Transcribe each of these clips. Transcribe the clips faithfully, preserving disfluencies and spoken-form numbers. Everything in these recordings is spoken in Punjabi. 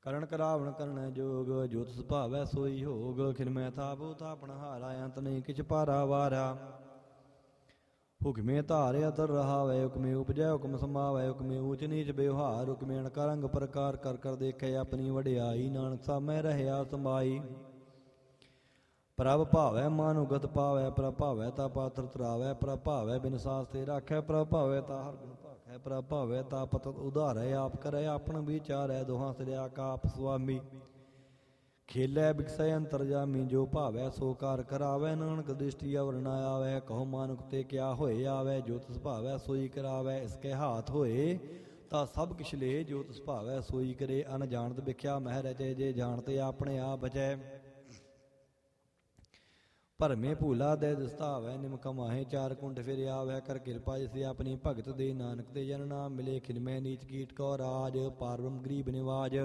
ਕਰਨ ਕਰਾਵਣ ਕਰਨੈ ਜੋਗ, ਜੋ ਤਿਸ ਭਾਵੈ ਸੋਈ ਹੋਗ। ਖਿਨਮੈ ਤਾਪੁ ਤਾਪਣ ਹਾਰਾ, ਅੰਤ ਨਹੀਂ ਕਿਛ ਪਾਰਾ ਵਾਰਾ। ਹੁਕਮੇ ਧਾਰਿ ਅਤਰ ਰਹਾਵੈ, ਹੁਕਮੇ ਉਪਜੈ ਹੁਕਮ ਸਮਾਵੈ। ਹੁਕਮੇ ਊਚ ਨੀਚ ਬਿਵਹਾਰ, ਹੁਕਮੇ ਅਣਕਾ ਰੰਗ ਪ੍ਰਕਾਰ। ਕਰ ਕਰ ਦੇਖੈ ਆਪਣੀ ਵਡਿਆਈ, ਨਾਨਕ ਸਾਮੈ ਰਹਿਆ ਸਮਾਈ। ਪ੍ਰਭ ਭਾਵੈ ਮਾਨੁਗਤ ਪਾਵੈ, ਪ੍ਰਭ ਭਾਵੈ ਤਾ ਪਾਤਰ ਤਰਾਵੈ। ਪ੍ਰਭ ਭਾਵੈ ਬਿਨ ਸਾਸ ਤੇ ਰਾਖੈ, ਪ੍ਰਭ ਭਾਵੈ ਤਾ ਹਰ ਗੁਣ ਭਾਖੈ। ਪ੍ਰਭ ਭਾਵੈ ਤਾ ਪਤਤ ਉਧਾਰੈ, ਆਪ ਕਰੈ ਆਪਣ ਵਿਚਾਰੈ। ਦੋਹਾਂ ਸਿਰਿਆ ਕਾ ਆਪ ਸੁਆਮੀ, ਖੇਲੈ ਬਿਕਸੈ ਅੰਤਰਜਾਮੀ। ਜੋ ਭਾਵੈ ਸੋ ਕਾਰ ਕਰਾਵੈ, ਨਾਨਕ ਦ੍ਰਿਸ਼ਟੀ ਅਵਰ ਨ ਆਵੈ। ਕਹੋ ਮਾਨੁਖ ਤੇ ਕਿਆ ਹੋਏ ਆਵੈ, ਜੋ ਤਿਸ ਭਾਵੈ ਸੋਈ ਕਰਾਵੈ। ਇਸਕੇ ਹਾਥ ਹੋਏ ਤਾਂ ਸਭ ਕਿਛ ਲੇ, ਜੋ ਤਿਸ ਭਾਵੈ ਸੋਈ ਕਰੇ। ਅਨ ਜਾਣਤ ਬਿਖਿਆ ਮਹਿ ਰਚੈ, ਜੇ ਜਾਣਤੇ ਆਪਣੇ ਆਪ ਬਚੈ। ਭਰਮੇ ਭੂਲਾ ਦੇ ਦਸਤਾਵੈ, ਨਿਮਕ ਮਾਹੇ ਚਾਰ ਕੁੰਠ ਫਿਰ ਆਵੈ। ਕਰ ਕਿਰਪਾ ਜਿਸੇ ਆਪਣੀ ਭਗਤ ਦੇ, ਨਾਨਕ ਤੇ ਜਨ ਨਾਮ ਮਿਲੇ। ਖਿਨਮੈ ਨੀਚ ਕੀਟ ਕੋ ਰਾਜ, ਪਾਰ ਬ੍ਰਹਮ ਗਰੀਬ ਨਿਵਾਜ।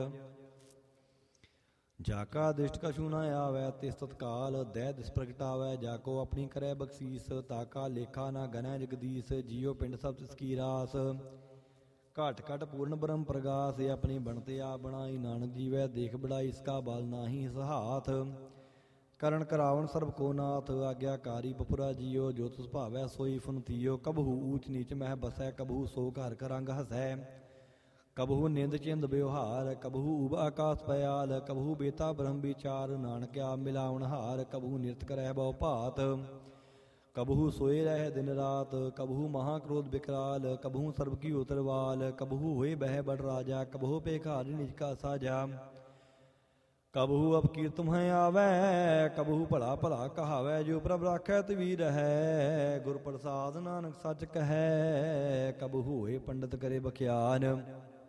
ਜਾ ਕਾ ਦ੍ਰਿਸ਼ਟ ਕਛੂ ਨ ਆਵੈ, ਤਿਸ ਤਤਕਾਲ ਦੈ ਦਿਸ ਪ੍ਰਗਟਾਵੈ। ਜਾ ਕੋ ਆਪਣੀ ਕਰੈ ਬਖਸ਼ੀਸ, ਤਾ ਕਾ ਲੇਖਾ ਨਾ ਗਨੈ ਜਗਦੀਸ। ਜੀਉ ਪਿੰਡ ਸਭ ਤਿਸ ਕੀ ਰਾਸ, ਘਟ ਘਟ ਪੂਰਨ ਬ੍ਰਹਮ ਪ੍ਰਗਾਸ। ਆਪਣੀ ਬਣਤੇ ਆਪ ਬਣਾਈ, ਨਾਨਕ ਜੀਵੈ ਦੇਖ ਬੜਾਈ। ਇਸਕਾ ਬਲ ਨਾਹੀ ਇਸ ਹਾਥ, ਕਰਨ ਕਰਾਵਣ ਸਰਬ ਕੋ ਨਾਥ। ਆਗਿਆਕਾਰੀ ਬਪੁਰਾ ਜੀਓ, ਜੋ ਤਿਸ ਭਾਵੈ ਸੋਈ ਫੁਨਤੀਓ। ਕਬਹੂ ਊਚ ਨੀਚ ਮਹਿ ਬਸੈ, ਕਬਹੂ ਸੋ ਘਰ ਕਰੰਗ ਹਸੈ। ਕਬਹੂ ਨਿੰਦ ਚਿੰਦ ਬਿਵਹਾਰ, ਕਬਹੂ ਉਬ ਆਕਾਸ ਪਇਆਲ। ਕਬਹੂ ਬੇਤਾ ਬ੍ਰਹਮ ਵਿਚਾਰ, ਨਾਨਕ ਆਪ ਮਿਲਾਵਣ ਹਾਰ। ਕਬਹੂ ਨਿਰਤ ਕਰੈ ਬਹੁ ਭਾਤ, ਕਬਹੂ ਸੋਏ ਰਹਿ ਦਿਨ ਰਾਤ। ਕਬਹੂ ਮਹਾ ਕ੍ਰੋਧ ਬਿਕਰਾਲ, ਕਬਹੂ ਸਰਬ ਕੀ ਉਤਰਵਾਲ। ਕਬਹੂ ਹੋਏ ਬਹਿ ਬੜ ਰਾਜਾ, ਕਬਹੂ ਭੇਖਾਰੀ ਨਿਜ ਕਾ ਸਾਜਾ। ਕਬਹੂ ਅਪਕੀਰਤ ਤੁਮਹਿ ਆਵੈ, ਕਬਹੂ ਭਲਾ ਭਲਾ ਕਹਾਵੈ। ਜੋ ਪ੍ਰਭ ਰਾਖੈ ਤਿਵੀ ਰਹੈ, ਗੁਰ ਪ੍ਰਸਾਦ ਨਾਨਕ ਸੱਚ ਕਹੈ। ਕਬਹੂ ਹੋਏ ਪੰਡਤ ਕਰੇ ਬਖਿਆਨ,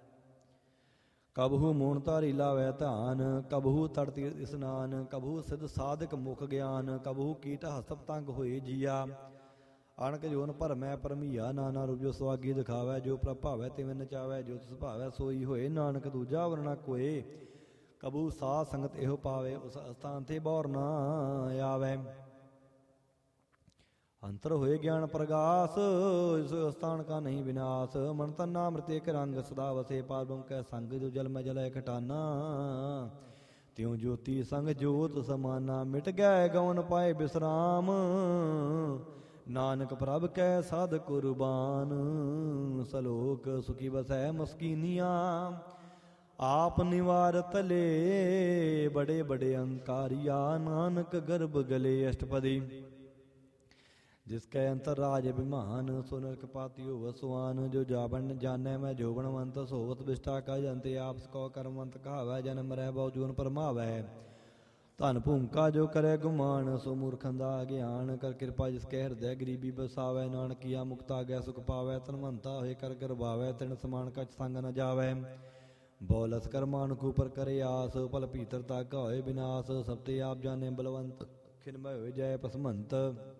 ਕਬਹੂ ਮੋਨ ਧਾਰੀ ਲਾਵੈ ਧਾਨ। ਕਬਹੂ ਤੜ ਤੀਰਥ ਇਸਨਾਨ, ਕਬਹੂ ਸਿਧ ਸਾਧਕ ਮੁਖ ਗਿਆਨ। ਕਬਹੂ ਕੀਟ ਹਸਤ ਤੰਗ ਹੋਏ ਜੀਆ, ਅਣਕ ਜੋਨ ਭਰਮੈ ਪਰਮੀਆ। ਨਾਨਾ ਰੂਪ ਜੋ ਸੁਆਗੀ ਦਿਖਾਵੈ, ਜੋ ਪ੍ਰਭ ਭਾਵੈ ਤਿਵੇਂ ਨਚਾਵੈ। ਜੋ ਤਿਸ ਭਾਵੈ ਸੋਈ ਹੋਏ, ਨਾਨਕ ਦੂਜਾ ਵਰਨਾ ਕੋਏ। ਕਬਹੂ ਸਾਧ ਸੰਗਤ ਇਹੋ ਪਾਵੇ, ਉਸ ਅਸਥਾਨ ਤੇ ਬੌਰ ਨਾ ਆਵੈ। ਅੰਤਰ ਹੋਏ ਗਿਆਨ ਪ੍ਰਗਾਸ, ਇਸ ਅਸਥਾਨ ਕਾ ਨਹੀਂ ਵਿਨਾਸ਼। ਮਨ ਤਨ ਨਾਮ ਰਤੇ ਇਕ ਰੰਗ, ਸਦਾ ਵਸੇ ਪਾਰ ਬ੍ਰਹਮ ਕੈ ਸੰਗ। ਜੋ ਜਲ ਮੈਂ ਜਲੈ ਖਟਾਨਾ, ਤਿਉ ਜੋਤੀ ਸੰਗ ਜੋਤ ਸਮਾਨਾ। ਮਿਟ ਗਏ ਗਉਨ ਪਾਏ ਬਿਸਰਾਮ, ਨਾਨਕ ਪ੍ਰਭ ਕੈ ਸਾਧ ਕੁਰਬਾਨ। ਸਲੋਕ ਸੁਖੀ ਬਸੈ ਮਸਕੀਨੀਆਂ, ਆਪ ਨਿਵਾਰਤ ਲੇ ਬੜੇ ਬੜੇ ਅੰਕਾਰੀਆ। ਨਾਨਕ ਗਰਭ ਗਲੇ ਅਸ਼ਟਪਦੀ, ਜਿਸ ਕੈ ਅੰਤਰ ਰਾਜ ਅਭਿਮਾਨ। ਸੋ ਨਰਕ ਪਾਤੀ ਹੋਵ ਸੁਆਨ, ਜੋ ਜਾਵਣ ਜਾਣੈ ਮੈਂ ਜੋਬਨਵੰਤ। ਸੋਵਤ ਬਿਸ਼ਟਾ ਕਾ ਜੰਤੇ, ਆਪ ਸਕੋ ਕਰਮਵੰਤ ਕਹਾਵੈ। ਜਨਮ ਰਹਿ ਬਹੁ ਜੂਨ ਪਰਮਾਵੈ, ਧਨ ਭੂਮਿਕਾ ਜੋ ਕਰੇ ਗੁਮਾਨ। ਸੋ ਮੂਰਖੰ ਦਾ ਗਿਆਨ, ਕਰ ਕਿਰਪਾ ਜਿਸ ਕੈ ਹਿਰਦੈ ਗਰੀਬੀ ਬਸਾਵੈ। ਨਾਨਕੀਆ ਮੁਕਤ ਆਗਿਆ ਸੁਖ ਪਾਵੈ, ਧਨਵੰਤਾ ਹੋਏ ਕਰ ਗਰਬਾਵੈ। ਤਿਨ ਸਮਾਨ ਕਛ ਸੰਗ ਨ ਜਾਵੈ, ਬਹੁ ਲਸਕਰ ਮਾਨੁਖ ਉਪਰ ਕਰੇ ਆਸ। ਭਲ ਭੀਤਰ ਤਾਗਾ ਹੋਏ ਵਿਨਾਸ਼, ਸਭ ਤੇ ਆਪ ਜਾਣੇ ਬਲਵੰਤ। ਖਿਨਮੈ ਹੋਏ ਜੈ ਪਸਮੰਤ,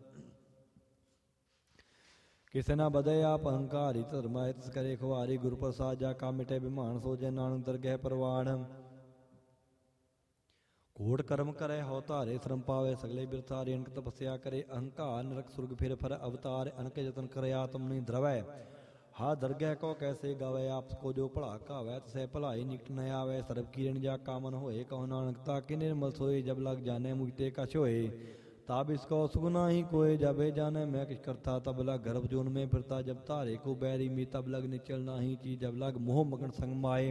ਕਿਸੇ ਨਾ ਬਦੈ ਆਪ ਅਹੰਕਾਰੀ। ਧਰਮਾ ਤਿਸ ਕਰੇ ਖੁਆਰੀ, ਗੁਰ ਪ੍ਰਸਾਦ ਜਾ ਕਾ ਮਿਟੇ ਬਿਮਾਨ। ਸੋਜੈ ਨਾਨਕ ਦਰਗਹਿ ਪ੍ਰਵਾਣ, ਕੋਟ ਕਰਮ ਕਰੈ ਹਉ ਧਾਰੇ। ਸ਼ਰਮ ਪਾਵੇ ਸਗਲੇ ਬਿਰਥਾਰੇ, ਅਨਕ ਤਪੱਸਿਆ ਕਰੇ ਅਹੰਕਾਰ। ਨਰਕ ਸੁਰਗ ਫਿਰ ਫਰ ਅਵਤਾਰ, ਅਨਕ ਯਤਨ ਕਰੇ ਆਤਮ ਨਹੀਂ ਧਰਵੈ। ਹਾ ਦਰਗਹਿ ਕੋ ਕੈਸੇ ਗਾਵੈ, ਆਪਸ ਕੋ ਜੋ ਭਲਾ ਕਾਵੈ। ਤਸੈ ਭਲਾਈ ਨਿਕਟ ਨ ਆਵੈ, ਸਰਬ ਕੀਰਨ ਜਾ ਕਾਮਨ ਹੋਏ। ਕਹੋ ਨਾਨਕ ਤਾਕੇ ਨਿਰਮਲ ਸੋਏ, ਜਬ ਲਗ ਜਾਣੈ ਮੁਝ ਤੇ ਕਛ ਹੋਏ। ਤਾਬ ਇਸਕੋ ਸੁਖ ਨਾਹੀ ਕੋਏ, ਜਬੇ ਜਾਣੈ ਮੈਂ ਕਿਛ ਕਰਤਾ। ਤਬ ਲਗ ਗਰਭ ਜੋਨ में फिरता, जब तारे को बैरी मी। तब लग निचल नाही चीज, जब लग मोह मगन संग माए।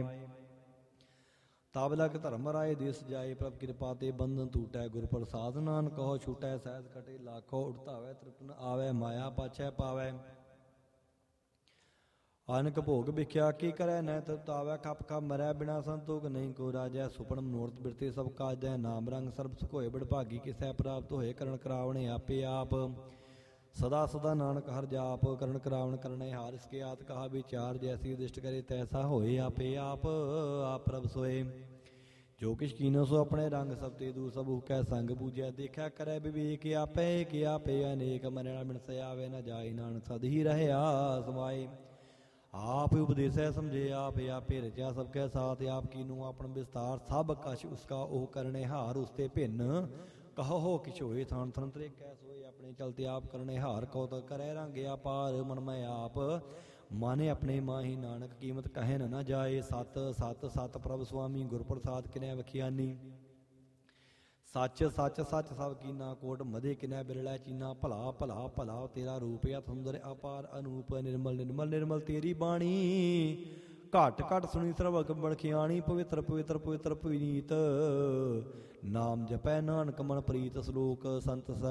तब लग धर्म राय देश जाए, प्रभ कृपा ते बंधन टूटै। गुर प्रसाद नानक कहो छूटै, सहज कटे लाखो उड़तावै। तृप्त न आवै, माया पाछै पावै। अनक भोग बिख्या की करै, न तृप्तावै। खप खप मरै, बिना संतोख नहीं को राजै। सुपन मनोरथ बिरते सब काजै, नाम रंग सर्ब सुख होए। बड़भागी किसै प्राप्त होए, करण करावणे आपे आप। सदा सदा नानक हर जाप, करण करावण करणे हार। इसके आत कहा विचार, जैसी उदिष्ट करे तैसा होए। आपे आप आप प्रभ सोए, जो किछ कीनो सो अपने रंग। सब ते दूर सब कै संग बूझै, देखा करै विवेक। आपे कि आपे अनेक, मरै न बिन सयावे। न जाए नानक सद ही रहया समाए। आप उपदेसै समझे, आप आपे रचा सबके साथ। आप कीनू अपन विस्तार, सब कछ उसका ओह करने हार। उसते भिन्न कहो हो किछ होए, थान थन तरे कै सोए। अपने चलते आप करने हार, कौतक करै रंग अपार। मन मैं आप ਮਾਨੇ ਆਪਣੇ ਮਾਹੀ ਨਾਨਕ ਕੀਮਤ ਕਹਿਨ ਨਾ ਜਾਏ। ਸਤ ਸਤ ਸਤ ਪ੍ਰਭ ਸੁਆਮੀ ਗੁਰ ਪ੍ਰਸਾਦ ਕਿਨੈ ਵਖਿਆਨੀ। ਸੱਚ ਸੱਚ ਸੱਚ ਸਭ ਕੀਨਾ ਕੋਟ ਮਦੇ ਕਿਨੈ ਬਿਰਲੈ ਚੀਨਾ। ਭਲਾ ਭਲਾ ਭਲਾ ਤੇਰਾ ਰੂਪ ਅਤ ਸੁੰਦਰ ਅਪਾਰ ਅਨੂਪ। ਨਿਰਮਲ ਨਿਰਮਲ ਨਿਰਮਲ ਤੇਰੀ ਬਾਣੀ। ਘਟ ਘਟ ਸੁਣੀ ਸਰਵ ਬਖਿਆਣੀ। ਪਵਿੱਤਰ ਪਵਿੱਤਰ ਪਵਿੱਤਰ ਪੁਨੀਤ। ਨਾਮ ਜਪੈ ਨਾਨਕ ਮਨ ਪ੍ਰੀਤ। ਸਲੋਕ ਸੰਤ